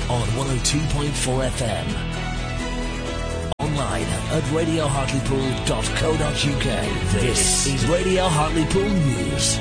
on 102.4 FM. Online at radiohartlepool.co.uk. This is Radio Hartlepool News.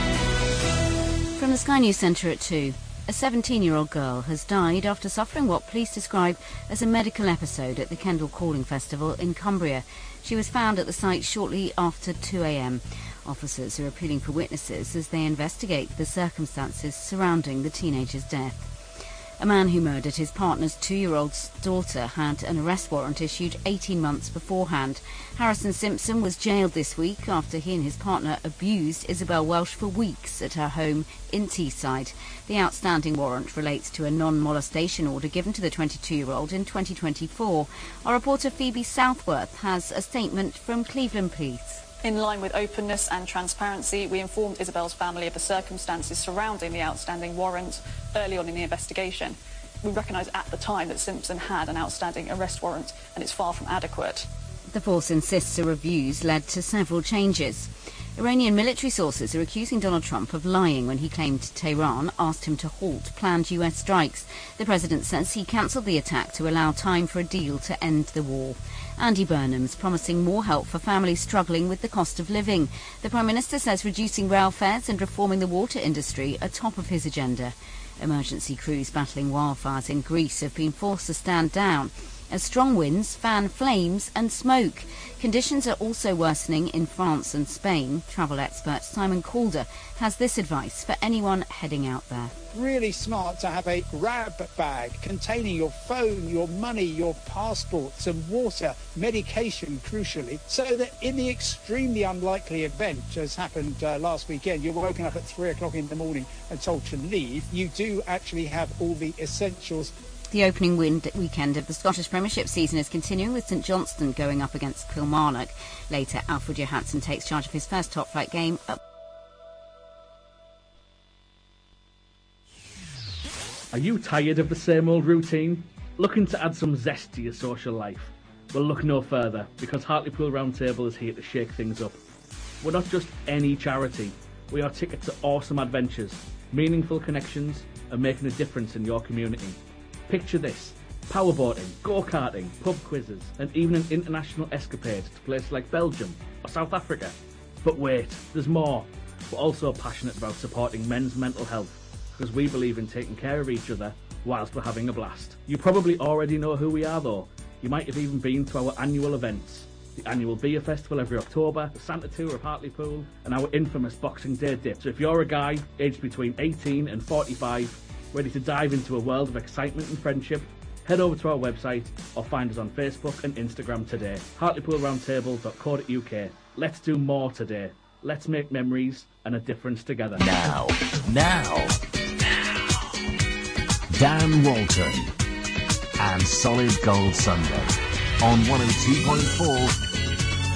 From the Sky News Centre at 2. A 17-year-old girl has died after suffering what police describe as a medical episode at the Kendal Calling Festival in Cumbria. She was found at the site shortly after 2 a.m. Officers are appealing for witnesses as they investigate the circumstances surrounding the teenager's death. A man who murdered his partner's 2-year-old daughter had an arrest warrant issued 18 months beforehand. Harrison Simpson was jailed this week after he and his partner abused Isabel Welsh for weeks at her home in Teesside. The outstanding warrant relates to a non-molestation order given to the 22-year-old in 2024. Our reporter Phoebe Southworth has a statement from Cleveland Police. In line with openness and transparency, we informed Isabel's family of the circumstances surrounding the outstanding warrant early on in the investigation. We recognised at the time that Simpson had an outstanding arrest warrant and it's far from adequate. The force insists the reviews led to several changes. Iranian military sources are accusing Donald Trump of lying when he claimed Tehran asked him to halt planned US strikes. The president says he cancelled the attack to allow time for a deal to end the war. Andy Burnham's promising more help for families struggling with the cost of living. The Prime Minister says reducing rail fares and reforming the water industry are top of his agenda. Emergency crews battling wildfires in Greece have been forced to stand down as strong winds fan flames and smoke. Conditions are also worsening in France and Spain. Travel expert Simon Calder has this advice for anyone heading out there. Really smart to have a grab bag containing your phone, your money, your passport, some water, medication crucially, so that in the extremely unlikely event, as happened last weekend, you're woken up at 3 o'clock in the morning and told to leave, you do actually have all the essentials. The opening weekend of the Scottish Premiership season is continuing with St Johnstone going up against Kilmarnock. Later, Alfred Johansson takes charge of his first top-flight game. Are you tired of the same old routine? Looking to add some zest to your social life? Well, look no further, because Hartlepool Roundtable is here to shake things up. We're not just any charity. We are ticket to awesome adventures, meaningful connections, and making a difference in your community. Picture this: powerboating, go-karting, pub quizzes, and even an international escapade to places like Belgium or South Africa. But wait, there's more. We're also passionate about supporting men's mental health, because we believe in taking care of each other whilst we're having a blast. You probably already know who we are though. You might have even been to our annual events. The annual beer festival every October, the Santa Tour of Hartlepool, and our infamous Boxing Day dip. So if you're a guy aged between 18 and 45, ready to dive into a world of excitement and friendship, head over to our website or find us on Facebook and Instagram today. hartlepoolroundtable.co.uk. Let's do more today. Let's make memories and a difference together. Now. Dan Walton and Solid Gold Sunday on 102.4